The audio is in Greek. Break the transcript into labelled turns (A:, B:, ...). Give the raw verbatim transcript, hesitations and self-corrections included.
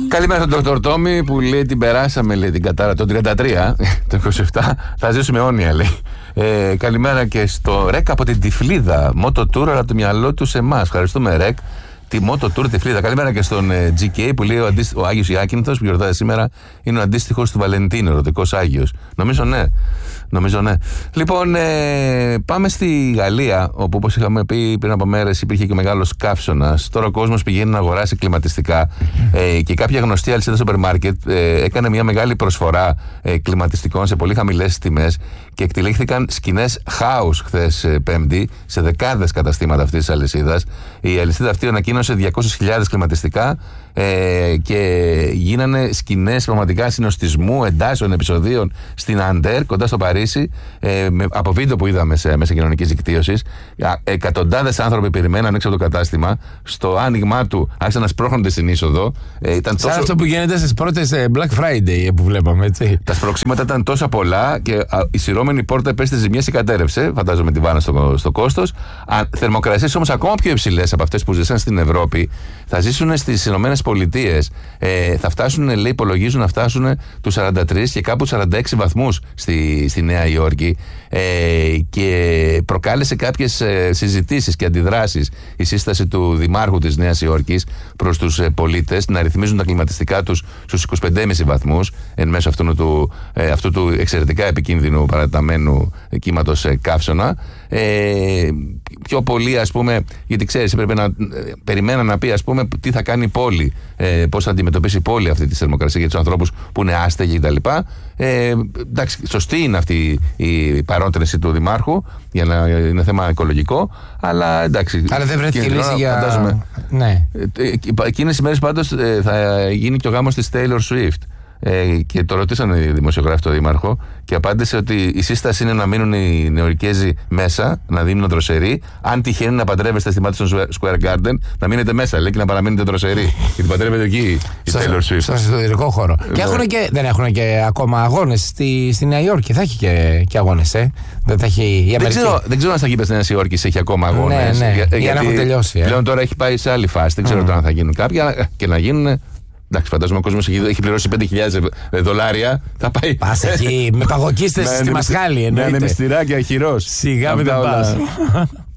A: Καλημέρα στον Δόκτωρ Τόμι που λέει την περάσαμε, λέει την κατάρα το τριάντα τρία, το είκοσι επτά, θα ζήσουμε αιώνια, λέει. Ε, καλημέρα και στο Ρεκ από την Τυφλίδα. Μότο Tour, αλλά το μυαλό του σε εμάς. Ευχαριστούμε, Ρεκ. Τη Μότο Tour Τυφλίδα. Καλημέρα και στον ε, τζι κέι που λέει ο, αντίστοι, ο Άγιος Ιάκυνθος που γιορτάζει σήμερα είναι ο αντίστοιχος του Βαλεντίνου, ερωτικός Άγιος. Νομίζω ναι. Νομίζω ναι. Λοιπόν, ε, πάμε στη Γαλλία, όπου όπως είχαμε πει πριν από μέρες υπήρχε και μεγάλος καύσωνας. Τώρα ο κόσμος πηγαίνει να αγοράσει κλιματιστικά ε, και κάποια γνωστή αλυσίδα σούπερ μάρκετ ε, έκανε μια μεγάλη προσφορά ε, κλιματιστικών σε πολύ χαμηλές τιμές και εκτελήχθηκαν σκηνές χάους χθες ε, Πέμπτη σε δεκάδες καταστήματα αυτής της αλυσίδας. Η αλυσίδα αυτή ανακοίνωσε διακόσιες χιλιάδες κλιματιστικά ε, και γίνανε σκηνές πραγματικά συνοστισμού, εντάσεων, επεισοδίων στην Αντέρ, κοντά στο Παρίσι, ε, με, από βίντεο που είδαμε σε μέσα κοινωνικής δικτύωσης. Εκατοντάδες άνθρωποι περιμέναν έξω από το κατάστημα. Στο άνοιγμά του άρχισαν να σπρώχνονται στην είσοδο. Ε, ήταν τόσο...
B: Σαν αυτό που γίνεται στις πρώτες Black Friday που βλέπαμε, έτσι.
A: Τα σπρώξιματα ήταν τόσα πολλά και α, η σειρώμενη πόρτα πέστη ζημιές και κατέρευσε. Φαντάζομαι τη βάνα στο, στο κόστος. Θερμοκρασίες όμως ακόμα πιο υψηλές από αυτές που ζήσαν στην Ευρώπη θα ζήσουν στις Ηνωμένες Πολιτείες. Ε, θα φτάσουν, λέει, υπολογίζουν να φτάσουν τους σαράντα τρία και κάπου σαράντα έξι βαθμούς στη, στη Νέα Υόρκη. Ε, και προκάλεσε κάποιες ε, συζητήσεις και αντιδράσεις η σύσταση του Δημάρχου της Νέας Υόρκης προς τους ε, πολίτες να ρυθμίζουν τα κλιματιστικά τους στους είκοσι πέντε κόμμα πέντε βαθμούς εν μέσω αυτού του, ε, αυτού του εξαιρετικά επικίνδυνου παραταμένου κύματος ε, καύσωνα. Ε, πιο πολύ, ας πούμε, γιατί ξέρεις, έπρεπε να ε, περιμένα να πει, ας πούμε, τι θα κάνει η πόλη, ε, πώς θα αντιμετωπίσει η πόλη αυτή τη θερμοκρασία για τους ανθρώπους που είναι άστεγοι κτλ. Ε, εντάξει, σωστή είναι αυτή η παρότρινση του Δημάρχου για να είναι θέμα οικολογικό, αλλά εντάξει.
B: Αλλά δεν βρέθηκε λύση για...
A: Φαντάζομαι.
B: Ναι.
A: Εκείνες οι μέρες πάντως ε, θα γίνει και ο γάμος της Taylor Swift. Ε, και το ρωτήσαν οι δημοσιογράφοι το Δήμαρχο και απάντησε ότι η σύσταση είναι να μείνουν οι Νεοϊορκέζοι μέσα, να δίνουν δροσεροί. Αν τυχαίνει να παντρεύεστε στη Madison Square Garden, να μείνετε μέσα, λέει, και να παραμείνετε δροσεροί. Γιατί παντρεύεται εκεί η Taylor Swift.
B: Στον εσωτερικό χώρο. Και, έχουν και δεν έχουν και ακόμα αγώνες στη, στη Νέα Υόρκη. Θα έχει και, και αγώνες, ε. Δεν, θα έχει η Αμερική. Δεν ξέρω,
A: δεν ξέρω αν στα γήπεδα τη Νέα Υόρκη έχει ακόμα αγώνες.
B: Ναι, ναι, για, για να έχουν τελειώσει. Ε.
A: Πλέον τώρα έχει πάει σε άλλη φάση. Δεν ξέρω mm. τώρα αν θα γίνουν κάποια και να γίνουν. Εντάξει, φαντάζομαι ο κόσμος έχει, έχει πληρώσει πέντε χιλιάδες δολάρια. Θα πάει.
B: Πας εκεί με παγοκίστες στη Μασχάλη, εννοείται.
A: Ναι, με μυστηράκια χειρός.
B: Σιγά μην τα πας.